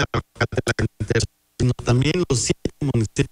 de la cantera, sino también los 7 municipios.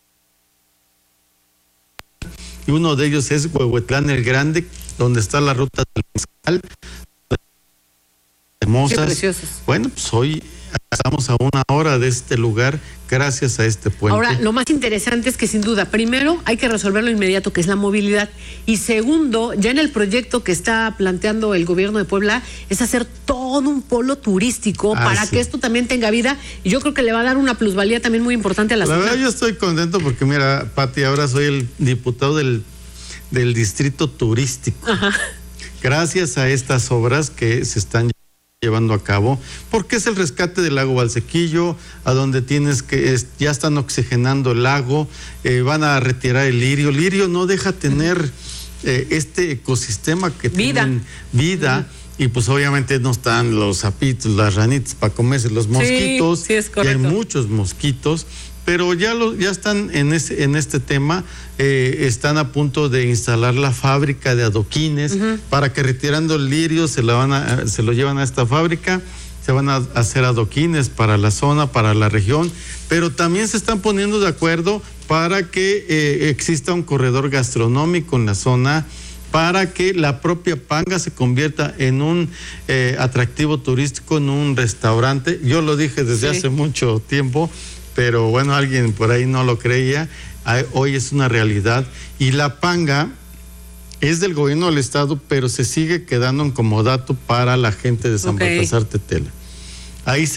Y uno de ellos es Huehuetlán el Grande, donde está la ruta del Mezcal. Hermosas. Qué preciosas. Bueno, pues hoy estamos a 1 hora de este lugar gracias a este puente. Ahora, lo más interesante es que sin duda, primero hay que resolverlo inmediato, que es la movilidad, y segundo, ya en el proyecto que está planteando el gobierno de Puebla, es hacer todo un polo turístico para que esto también tenga vida, y yo creo que le va a dar una plusvalía también muy importante a la zona. La verdad yo estoy contento porque mira, Pati, ahora soy el diputado del distrito turístico. Ajá. Gracias a estas obras que se están llevando a cabo, porque es el rescate del lago Valsequillo, a donde ya están oxigenando el lago, van a retirar el lirio. Lirio no deja tener este ecosistema que tienen vida. Y pues obviamente no están los sapitos, las ranitas para comerse, los mosquitos. Sí, es correcto. Y hay muchos mosquitos, pero ya están en este tema. Están a punto de instalar la fábrica de adoquines para que retirando el lirio se lo llevan a esta fábrica. Se van a hacer adoquines para la zona, para la región, pero también se están poniendo de acuerdo para que exista un corredor gastronómico en la zona, para que la propia Panga se convierta en un atractivo turístico, en un restaurante. Yo lo dije desde hace mucho tiempo, pero bueno, alguien por ahí no lo creía. Hoy es una realidad. Y la Panga es del gobierno del estado, pero se sigue quedando en comodato para la gente de San Baltasar Tetela. Ahí